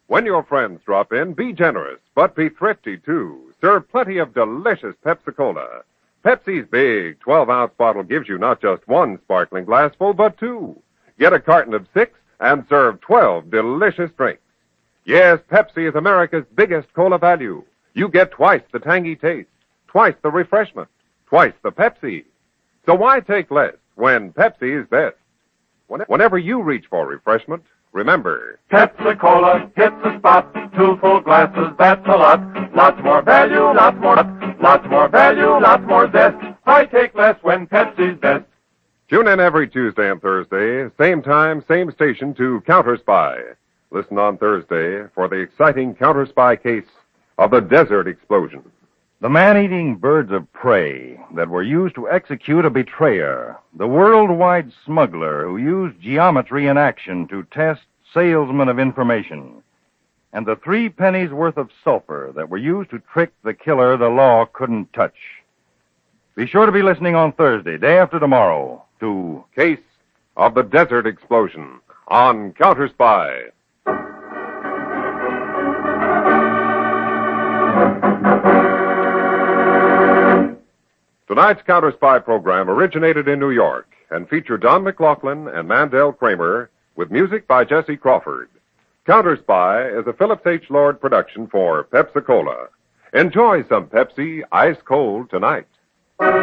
When your friends drop in, be generous, but be thrifty, too. Serve plenty of delicious Pepsi-Cola. Pepsi's big 12-ounce bottle gives you not just one sparkling glassful, but two. Get a carton of 6 and serve 12 delicious drinks. Yes, Pepsi is America's biggest cola value. You get twice the tangy taste, twice the refreshment, twice the Pepsi. So why take less when Pepsi is best? Whenever you reach for refreshment, remember, Pepsi-Cola hits the spot. 2 full glasses, that's a lot. Lots more value, lots more value, lots more zest. I take less when Pepsi's best. tune in every Tuesday and Thursday, same time, same station to Counter Spy. Listen on Thursday for the exciting Counter Spy case of the Desert Explosion. The man-eating birds of prey that were used to execute a betrayer, the worldwide smuggler who used geometry in action to test salesmen of information, and the 3 pennies worth of sulfur that were used to trick the killer the law couldn't touch. Be sure to be listening on Thursday, day after tomorrow, to Case of the Desert Explosion on Counter Spy. Tonight's Counter Spy program originated in New York and featured Don McLaughlin and Mandel Kramer with music by Jesse Crawford. Counter Spy is a Phillips H. Lord production for Pepsi-Cola. Enjoy some Pepsi ice cold tonight.